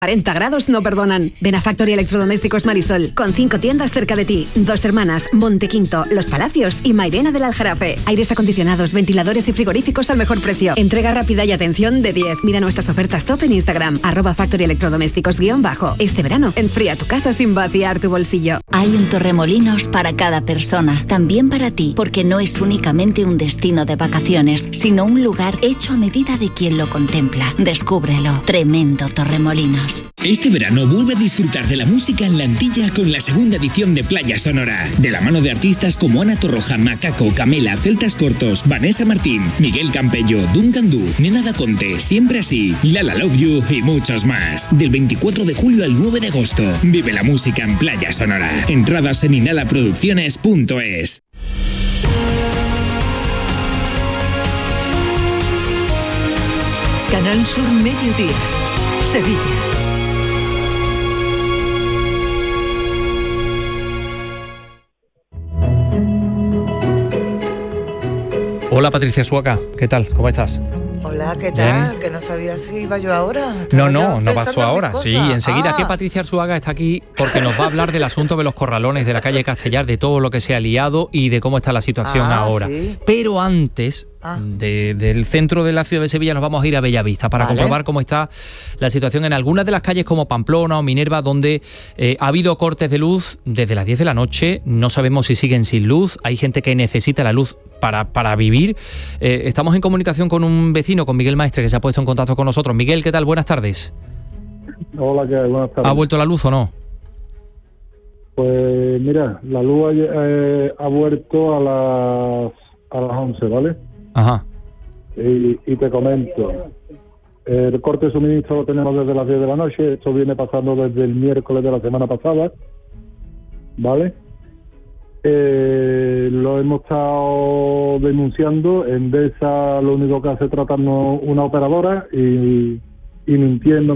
40 grados no perdonan. Ven a Factory Electrodomésticos Marisol, con 5 tiendas cerca de ti. Dos Hermanas, Montequinto, Los Palacios y Mairena del Aljarafe. Aires acondicionados, ventiladores y frigoríficos al mejor precio. Entrega rápida y atención de 10. Mira nuestras ofertas top en Instagram, @Factory Electrodomésticos _. Este verano, enfría tu casa sin vaciar tu bolsillo. Hay un Torremolinos para cada persona, también para ti, porque no es únicamente un destino de vacaciones, sino un lugar hecho a medida de quien lo contempla. Descúbrelo. Tremendo Torremolinos. Este verano vuelve a disfrutar de la música en la Antilla con la segunda edición de Playa Sonora, de la mano de artistas como Ana Torroja, Macaco, Camela, Celtas Cortos, Vanessa Martín, Miguel Campello, Duncan Du, Nena Da Conte, Siempre Así, Lala Love You y muchos más. Del 24 de julio al 9 de agosto, vive la música en Playa Sonora. Entradas en inhalaproducciones.es. Canal Sur Mediodía, Sevilla. Hola Patricia Suaca, ¿qué tal? ¿Cómo estás? Hola, ¿qué tal? Bien. Que no sabía si iba yo ahora. No pasó ahora. Sí, enseguida que Patricia Arzuaga está aquí porque nos va a hablar del asunto de los corralones de la calle Castellar, de todo lo que se ha liado y de cómo está la situación ahora. ¿Sí? Pero antes del centro de la ciudad de Sevilla nos vamos a ir a Bellavista para comprobar cómo está la situación en algunas de las calles como Pamplona o Minerva, donde ha habido cortes de luz desde las 10 de la noche. No sabemos si siguen sin luz. Hay gente que necesita la luz para vivir. Estamos en comunicación con un vecino, con Miguel Maestre, que se ha puesto en contacto con nosotros. Miguel, ¿qué tal? Buenas tardes. Hola, ¿qué tal? Buenas tardes. ¿Ha vuelto la luz o no? Pues mira, la luz ha vuelto a las 11, ¿vale? Ajá. Y te comento, el corte de suministro lo tenemos desde las 10 de la noche. Esto viene pasando desde el miércoles de la semana pasada, ¿vale? Lo hemos estado denunciando. Endesa lo único que hace es tratarnos una operadora y mintiendo.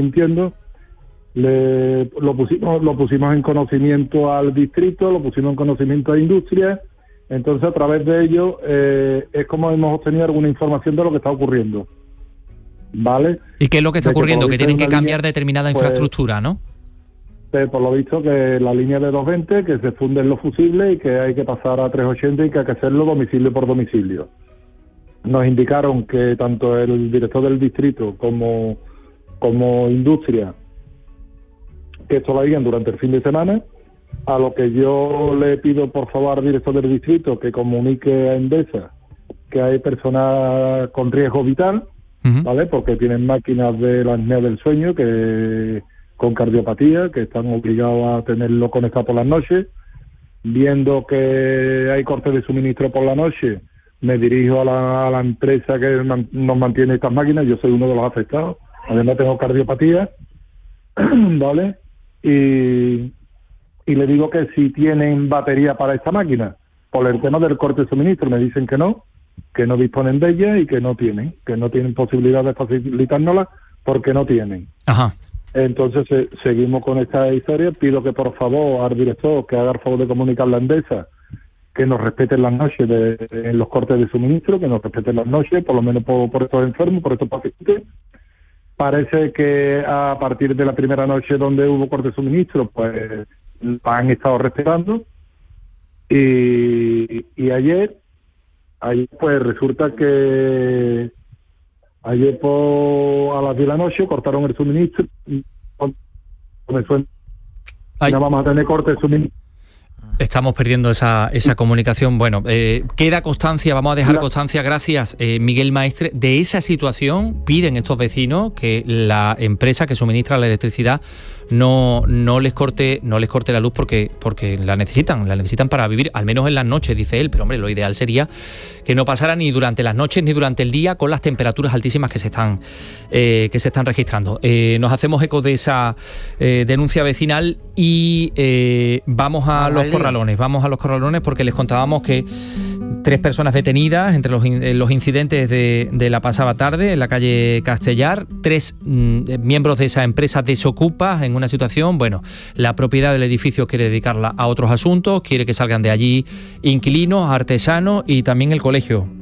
Lo pusimos en conocimiento al distrito, lo pusimos en conocimiento a industria. Entonces, a través de ello es como hemos obtenido alguna información de lo que está ocurriendo, ¿vale? ¿Y qué es lo que está ocurriendo? Que tienen que cambiar determinada infraestructura, ¿no? Por lo visto que la línea de 220, que se funden los fusibles y que hay que pasar a 380 y que hay que hacerlo domicilio por domicilio. Nos indicaron que tanto el director del distrito como industria, que esto lo harían durante el fin de semana, a lo que yo le pido por favor al director del distrito que comunique a Endesa que hay personas con riesgo vital, ¿vale? Porque tienen máquinas de la apnea del sueño que con cardiopatía, que están obligados a tenerlo conectado por las noches. Viendo que hay cortes de suministro por la noche, me dirijo a la empresa que nos mantiene estas máquinas. Yo soy uno de los afectados, además tengo cardiopatía, ¿vale? Y le digo que si tienen batería para esta máquina. Por el tema del corte de suministro me dicen que no disponen de ella y que no tienen posibilidad de facilitárnosla porque no tienen. Ajá. Entonces seguimos con esta historia. Pido que por favor al director que haga el favor de comunicarle a Endesa que nos respeten las noches en los cortes de suministro, que nos respeten las noches, por lo menos por estos enfermos, por estos pacientes. Parece que a partir de la primera noche donde hubo corte de suministro, pues han estado respetando. Y ayer pues resulta que ayer a las 10 de la noche cortaron el suministro y no vamos a tener corte de suministro. Estamos perdiendo esa comunicación. Bueno, queda constancia, vamos a dejar constancia, gracias Miguel Maestre, de esa situación. Piden estos vecinos que la empresa que suministra la electricidad no les corte la luz porque la necesitan para vivir, al menos en las noches, dice él. Pero hombre, lo ideal sería que no pasara ni durante las noches ni durante el día con las temperaturas altísimas que se están registrando. Nos hacemos eco de esa denuncia vecinal y vamos a los corralones porque les contábamos que 3 personas detenidas entre los incidentes de la pasada tarde en la calle Castellar, 3 miembros de esa empresa desocupa en una situación, bueno, la propiedad del edificio quiere dedicarla a otros asuntos, quiere que salgan de allí inquilinos, artesanos y también el colegio.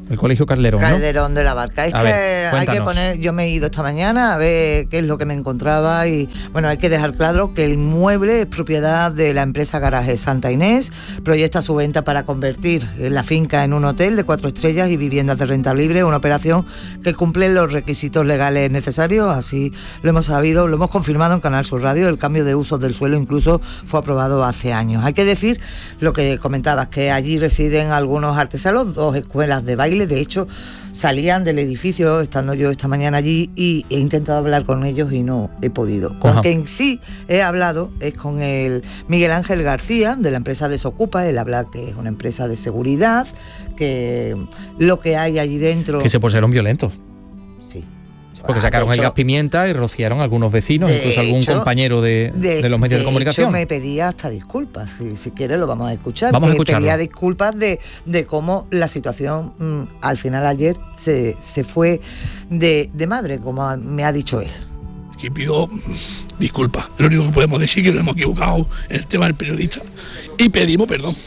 El Colegio Calderón, ¿no? Calderón de la Barca. Es a que ver, hay que poner, yo me he ido esta mañana a ver qué es lo que me encontraba y bueno, hay que dejar claro que el inmueble es propiedad de la empresa Garaje Santa Inés, proyecta su venta para convertir la finca en un hotel de 4 estrellas y viviendas de renta libre, una operación que cumple los requisitos legales necesarios, así lo hemos sabido, lo hemos confirmado en Canal Sur Radio, el cambio de usos del suelo incluso fue aprobado hace años. Hay que decir lo que comentabas, que allí residen algunos artesanos, 2 escuelas de baile. De hecho, salían del edificio, estando yo esta mañana allí, y he intentado hablar con ellos y no he podido. Con quien sí he hablado es con el Miguel Ángel García, de la empresa Desocupa. Él habla que es una empresa de seguridad, que lo que hay allí dentro... Que se pusieron violentos. Sí. Porque sacaron el gas pimienta y rociaron a algunos vecinos, incluso algún compañero de los medios de comunicación. Yo me pedía hasta disculpas, si quieres lo vamos a escuchar. Vamos a escucharlo. Pedía disculpas de cómo la situación al final ayer se fue de madre, como me ha dicho él. Que pido disculpas, lo único que podemos decir es que nos hemos equivocado en el tema del periodista y pedimos perdón.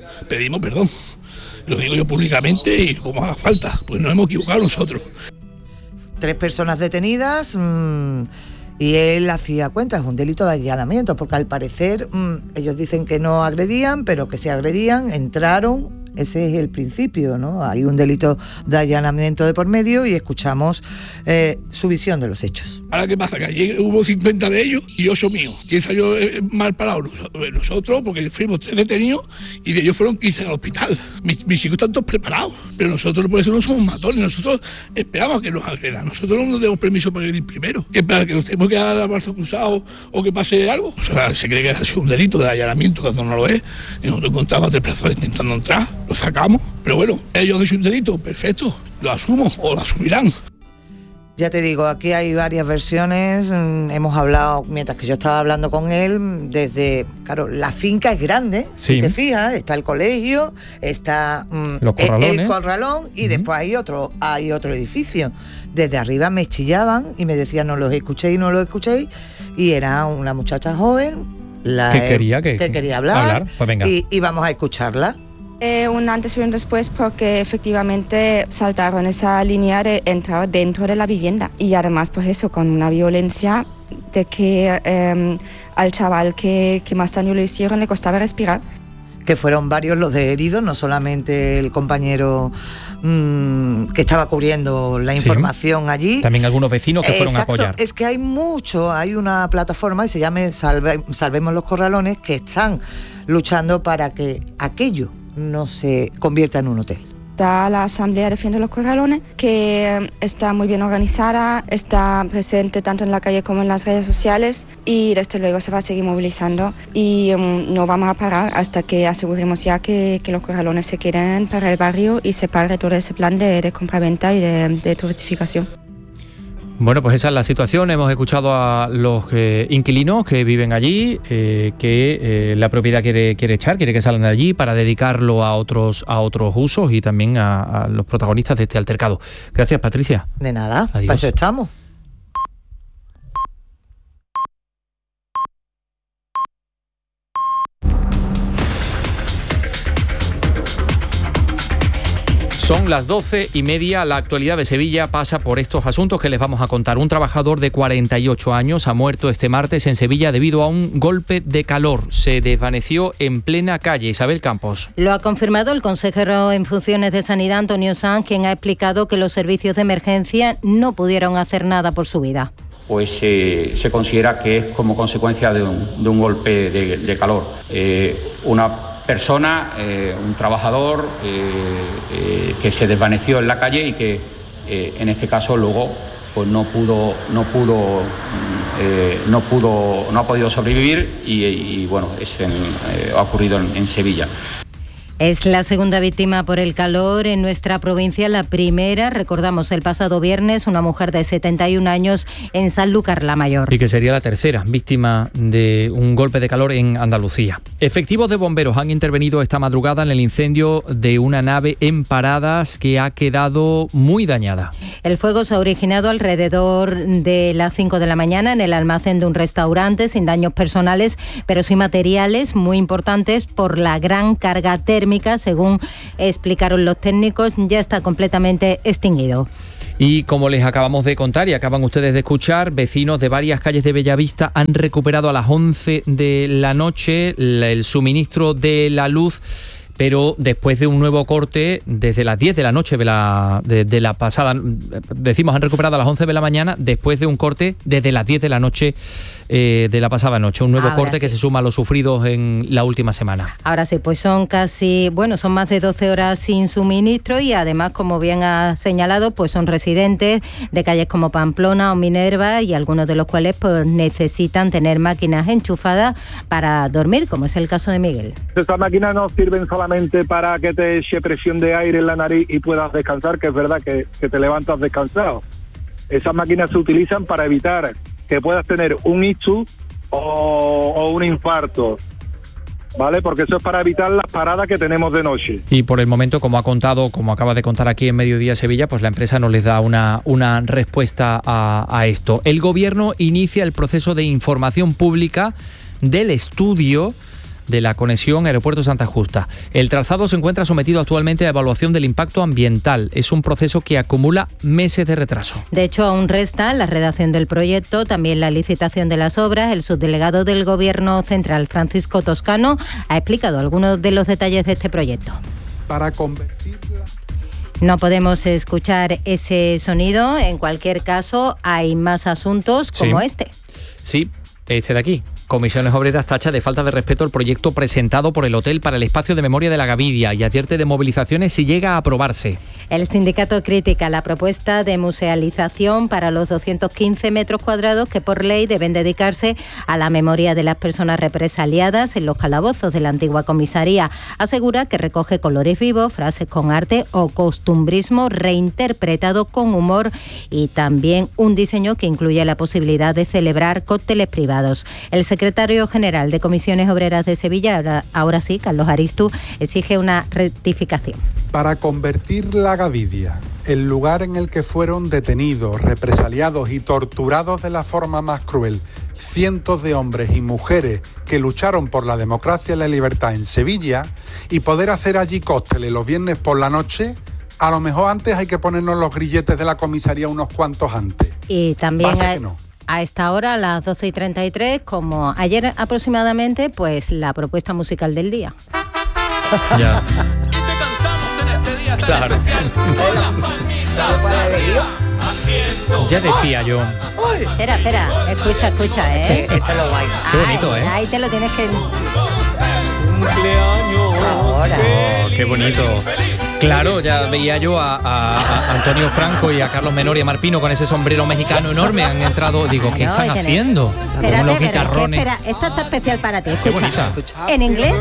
Lo digo yo públicamente y como haga falta, pues nos hemos equivocado nosotros. 3 personas detenidas y él hacía cuentas, es un delito de allanamiento, porque al parecer ellos dicen que no agredían, pero que se agredían, entraron, ese es el principio, ¿no? Hay un delito de allanamiento de por medio y escuchamos su visión de los hechos. Ahora, ¿qué pasa? Que ayer hubo 50 de ellos y 8 míos. ¿Quién salió mal parado? Nosotros, porque fuimos 3 detenidos y de ellos fueron 15 al hospital. Mis hijos están todos preparados, pero nosotros por eso no somos matones, nosotros esperamos que nos agredan. Nosotros no nos demos permiso para agredir primero. ¿Qué para que nos tenemos que dar el brazo cruzado o que pase algo? O sea, se cree que ha sido un delito de allanamiento cuando no lo es. Y nosotros encontramos a 3 personas intentando entrar, lo sacamos, pero bueno, ellos han hecho un delito, perfecto, lo asumo o lo asumirán. Ya te digo, aquí hay varias versiones, hemos hablado, mientras que yo estaba hablando con él, desde, claro, la finca es grande, sí. Si te fijas, está el colegio, está el corralón y después hay otro edificio. Desde arriba me chillaban y me decían no los escuchéis, y era una muchacha joven que quería hablar. Pues venga. Y vamos a escucharla. Un antes y un después porque efectivamente saltaron esa línea de entrar dentro de la vivienda y además pues eso con una violencia de que al chaval que más daño le hicieron le costaba respirar. Que fueron varios los de heridos, no solamente el compañero que estaba cubriendo la información allí. También algunos vecinos que fueron a apoyar. Es que hay una plataforma y se llama Salvemos los Corralones, que están luchando para que aquello no se convierta en un hotel. Está la Asamblea Defiende los Corralones, que está muy bien organizada, está presente tanto en la calle como en las redes sociales y desde luego se va a seguir movilizando y no vamos a parar hasta que aseguremos ya que los corralones se queden para el barrio y se pare todo ese plan de compraventa y de turistificación. Bueno, pues esa es la situación. Hemos escuchado a los inquilinos que viven allí, que la propiedad quiere que salgan de allí para dedicarlo a otros usos y también a los protagonistas de este altercado. Gracias, Patricia. De nada, adiós. Para eso estamos. Son las 12:30, la actualidad de Sevilla pasa por estos asuntos que les vamos a contar. Un trabajador de 48 años ha muerto este martes en Sevilla debido a un golpe de calor. Se desvaneció en plena calle. Isabel Campos. Lo ha confirmado el consejero en funciones de Sanidad, Antonio Sanz, quien ha explicado que los servicios de emergencia no pudieron hacer nada por su vida. Pues se considera que es como consecuencia de un golpe de calor. Una persona, un trabajador que se desvaneció en la calle y que en este caso luego pues no ha podido sobrevivir y bueno, ha ocurrido en Sevilla. Es la segunda víctima por el calor en nuestra provincia. La primera, recordamos, el pasado viernes, una mujer de 71 años en Sanlúcar la Mayor. Y que sería la tercera víctima de un golpe de calor en Andalucía. Efectivos de bomberos han intervenido esta madrugada en el incendio de una nave en Paradas que ha quedado muy dañada. El fuego se ha originado alrededor de las 5 de la mañana en el almacén de un restaurante, sin daños personales, pero sí materiales muy importantes por la gran carga térmica térmica, según explicaron los técnicos, ya está completamente extinguido. Y como les acabamos de contar y acaban ustedes de escuchar, vecinos de varias calles de Bellavista han recuperado a las 11 de la noche el suministro de la luz, pero después de un nuevo corte desde las 10 de la noche de la pasada, decimos han recuperado a las 11 de la mañana, después de un corte desde las 10 de la noche de la pasada noche, un nuevo corte que se suma a los sufridos en la última semana. Ahora sí, pues son son más de 12 horas sin suministro y además, como bien ha señalado, pues son residentes de calles como Pamplona o Minerva y algunos de los cuales pues necesitan tener máquinas enchufadas para dormir, como es el caso de Miguel. Estas máquinas no sirven solamente para que te eche presión de aire en la nariz y puedas descansar, que es verdad que te levantas descansado. Esas máquinas se utilizan para evitar que puedas tener un ictus o un infarto, ¿vale? Porque eso es para evitar las paradas que tenemos de noche. Y por el momento, como acaba de contar aquí en Mediodía Sevilla, pues la empresa no les da una respuesta a esto. El Gobierno inicia el proceso de información pública del estudio de la conexión Aeropuerto Santa Justa. El trazado se encuentra sometido actualmente a evaluación del impacto ambiental. Es un proceso que acumula meses de retraso. De hecho, aún resta la redacción del proyecto, también la licitación de las obras. El subdelegado del Gobierno Central, Francisco Toscano, ha explicado algunos de los detalles de este proyecto. Para convertirla... No podemos escuchar ese sonido. En cualquier caso, hay más asuntos como este. Sí, este de aquí. Comisiones Obreras tacha de falta de respeto el proyecto presentado por el Hotel para el Espacio de Memoria de la Gavidia y advierte de movilizaciones si llega a aprobarse. El sindicato critica la propuesta de musealización para los 215 metros cuadrados que por ley deben dedicarse a la memoria de las personas represaliadas en los calabozos de la antigua comisaría. Asegura que recoge colores vivos, frases con arte o costumbrismo reinterpretado con humor y también un diseño que incluye la posibilidad de celebrar cócteles privados. El secretario general de Comisiones Obreras de Sevilla, ahora sí, Carlos Aristu, exige una rectificación. Para convertir la Gavidia, el lugar en el que fueron detenidos, represaliados y torturados de la forma más cruel cientos de hombres y mujeres que lucharon por la democracia y la libertad en Sevilla, y poder hacer allí cócteles los viernes por la noche, a lo mejor antes hay que ponernos los grilletes de la comisaría unos cuantos antes. Y también a esta hora, a las 12:33, como ayer aproximadamente, pues la propuesta musical del día. Ya. Y te cantamos en este día tan Claro. especial con las palmitas haciendo. Ya decía yo. Espera, escucha, Sí, esto es lo guay. Qué bonito, ¿eh? Ahí te lo tienes que... Ahora. Oh, qué bonito. Claro, ya veía yo a Antonio Franco y a Carlos Menor y a Marpino con ese sombrero mexicano enorme. Han entrado, digo, ¿qué están haciendo? Espérate, Como los pero guitarrones. espera, esta está especial para ti. Qué Escucha. bonita. ¿En inglés?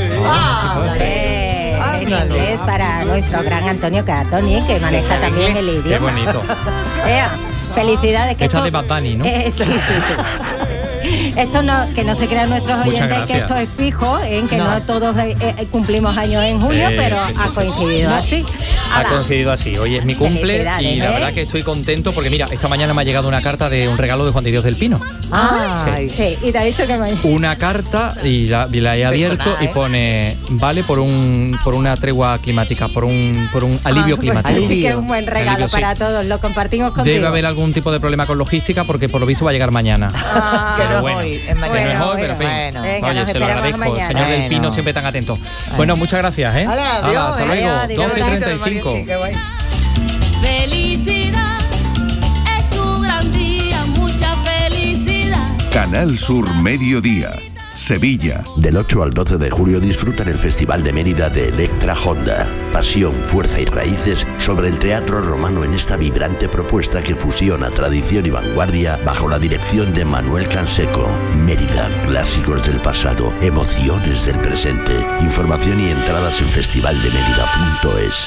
En inglés para nuestro gran Antonio Catoni, que maneja también el idioma. Qué bonito. Felicidades. Que Esta esto, de Bad Bunny, ¿no? Sí. Esto no, que no se crean nuestros Muchas oyentes gracias. que esto es fijo, en que no todos cumplimos años en junio, pero sí, ha sí, coincidido sí. así. Ha Hala. coincidido así. Hoy es mi cumple Felicidades, y la ¿eh? verdad que estoy contento porque mira, esta mañana me ha llegado una carta de un regalo de Juan de Dios del Pino. Sí, y te ha dicho que mañana. Una carta y la he abierto Personal, y pone vale por una tregua climática, por un alivio climático. Pues sí que es un buen regalo Alivio, sí. para todos, lo compartimos contigo. Debe haber algún tipo de problema con logística porque por lo visto va a llegar mañana. Que no Pero es bueno, hoy, es mañana. que no es hoy, pero en fin. Bueno. Venga, Oye, nos se lo esperamos agradezco. mañana. Señor del Pino, Bueno. siempre tan atento. Bueno, muchas gracias, ¿eh? Hala, Hala, adiós, hasta luego. adiós, 12:35. Qué guay. Felicidad es tu gran día, mucha felicidad. Canal Sur Mediodía, Sevilla. Del 8 al 12 de julio disfrutan el Festival de Mérida de Electra Honda. Pasión, fuerza y raíces sobre el teatro romano en esta vibrante propuesta que fusiona tradición y vanguardia bajo la dirección de Manuel Canseco. Mérida, clásicos del pasado, emociones del presente. Información y entradas en festivaldemerida.es.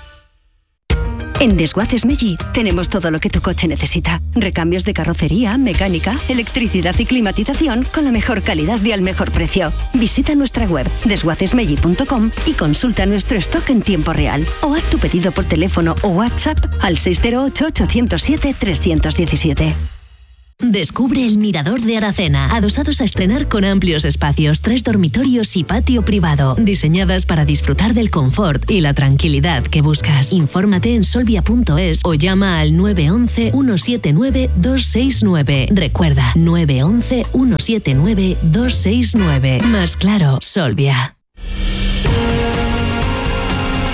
En Desguaces Meggi tenemos todo lo que tu coche necesita. Recambios de carrocería, mecánica, electricidad y climatización con la mejor calidad y al mejor precio. Visita nuestra web desguacesmeggi.com y consulta nuestro stock en tiempo real. O haz tu pedido por teléfono o WhatsApp al 608 807 317. Descubre el Mirador de Aracena, adosados a estrenar con amplios espacios, 3 dormitorios y patio privado, diseñadas para disfrutar del confort y la tranquilidad que buscas. Infórmate en solvia.es o llama al 911 179 269. Recuerda, 911 179 269. Más claro, Solvia.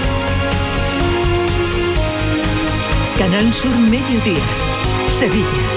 Canal Sur Mediodía, Sevilla.